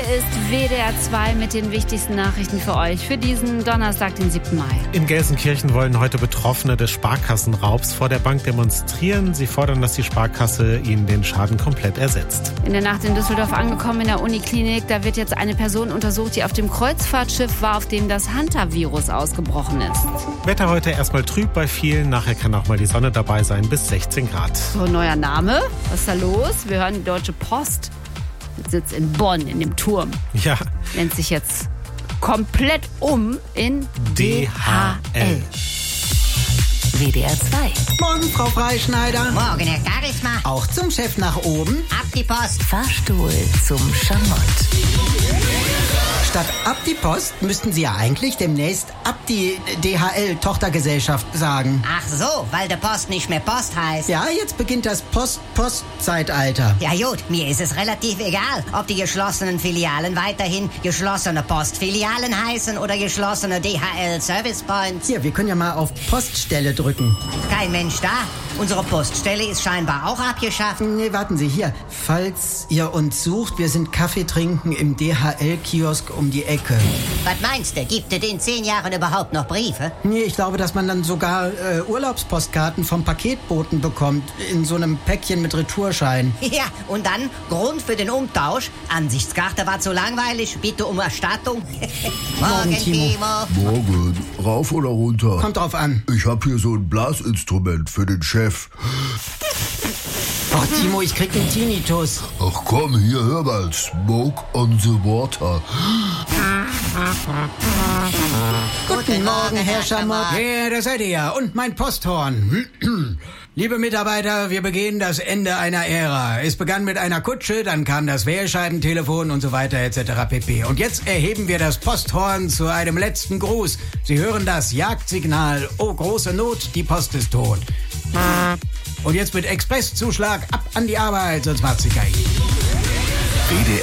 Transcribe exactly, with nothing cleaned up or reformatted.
Hier ist W D R zwei mit den wichtigsten Nachrichten für euch für diesen Donnerstag, den siebten Mai. In Gelsenkirchen wollen heute Betroffene des Sparkassenraubs vor der Bank demonstrieren. Sie fordern, dass die Sparkasse ihnen den Schaden komplett ersetzt. In der Nacht in Düsseldorf angekommen in der Uniklinik, da wird jetzt eine Person untersucht, die auf dem Kreuzfahrtschiff war, auf dem das Hunter-Virus ausgebrochen ist. Wetter heute erstmal trüb bei vielen, nachher kann auch mal die Sonne dabei sein, bis sechzehn Grad. So, neuer Name, was ist da los? Wir hören die Deutsche Post. Sitzt in Bonn, in dem Turm. Ja. Nennt sich jetzt komplett um in D H L. W D R zwei. Morgen, Frau Freischneider. Morgen, Herr Charisma. Auch zum Chef nach oben. Ab die Post. Fahrstuhl zum Schamott. Statt ab die Post müssten Sie ja eigentlich demnächst ab die D H L-Tochtergesellschaft sagen. Ach so, weil der Post nicht mehr Post heißt. Ja, jetzt beginnt das Post-Post-Zeitalter. Ja gut, mir ist es relativ egal, ob die geschlossenen Filialen weiterhin geschlossene Postfilialen heißen oder geschlossene D H L-Service Points. Hier, wir können ja mal auf Poststelle drücken. Kein Mensch da. Unsere Poststelle ist scheinbar auch abgeschafft. Nee, warten Sie, hier. Falls ihr uns sucht, wir sind Kaffee trinken im D H L-Kiosk um die Ecke. Was meinst du, gibt es in zehn Jahren überhaupt noch Briefe? Nee, ich glaube, dass man dann sogar äh, Urlaubspostkarten vom Paketboten bekommt. In so einem Päckchen mit Retourschein. Ja, und dann Grund für den Umtausch. Ansichtskarte war zu langweilig. Bitte um Erstattung. Morgen, Timo. Timo. Morgen. Rauf oder runter? Kommt drauf an. Ich hab hier so ein Blasinstrument für den Chef. Oh, Timo, ich krieg den Tinnitus. Ach komm, hier, hör mal. Smoke on the water. Guten Morgen, Herr Schamott. Ja, da seid ihr ja. Und mein Posthorn. Liebe Mitarbeiter, wir begehen das Ende einer Ära. Es begann mit einer Kutsche, dann kam das Wählscheibentelefon und so weiter et cetera pp. Und jetzt erheben wir das Posthorn zu einem letzten Gruß. Sie hören das Jagdsignal. Oh, große Not, die Post ist tot. Und jetzt mit Expresszuschlag ab an die Arbeit, sonst macht's die K I.